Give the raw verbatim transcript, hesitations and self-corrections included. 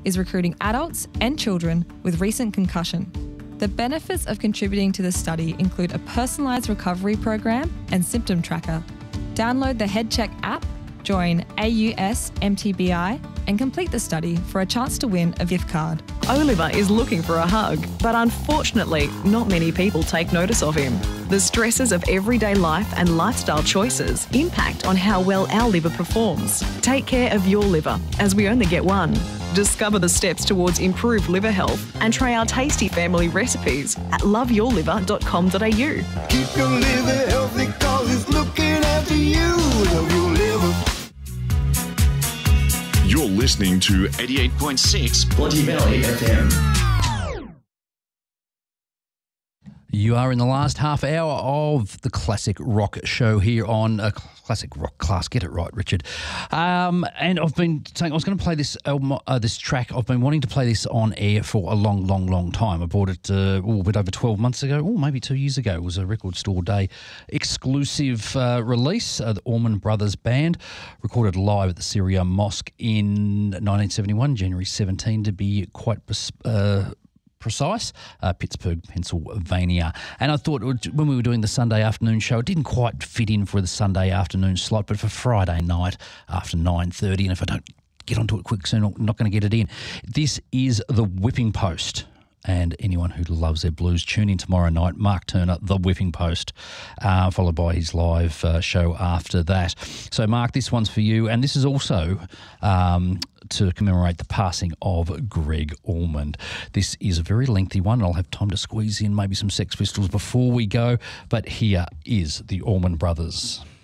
is recruiting adults and children with recent concussion. The benefits of contributing to the study include a personalised recovery program and symptom tracker. Download the HeadCheck app, join A U S M T B I and complete the study for a chance to win a V I F card. Oliver is looking for a hug, but unfortunately, not many people take notice of him. The stresses of everyday life and lifestyle choices impact on how well our liver performs. Take care of your liver, as we only get one. Discover the steps towards improved liver health and try our tasty family recipes at love your liver dot com dot a u. Keep your liver healthy cause it's looking after you. Love your liver. You're listening to eighty-eight point six Bloody Valley F M. You are in the last half hour of the Classic Rock Show here on uh, Classic Rock Class. Get it right, Richard. Um, and I've been saying I was going to play this album, uh, this track. I've been wanting to play this on air for a long, long, long time. I bought it uh, oh, a bit over twelve months ago, or maybe two years ago. It was a Record Store Day exclusive uh, release. Uh, the Allman Brothers Band recorded live at the Syria Mosque in nineteen seventy-one, January seventeenth, to be quite uh, precise, uh, Pittsburgh, Pennsylvania. And I thought when we were doing the Sunday afternoon show, it didn't quite fit in for the Sunday afternoon slot, but for Friday night after nine thirty, and if I don't get onto it quick soon, I'm not going to get it in. This is The Whipping Post. And anyone who loves their blues, tune in tomorrow night. Mark Turner, The Whipping Post, uh, followed by his live uh, show after that. So, Mark, this one's for you. And this is also um, to commemorate the passing of Greg Allman. This is a very lengthy one. I'll have time to squeeze in maybe some Sex Pistols before we go. But here is the Allman Brothers.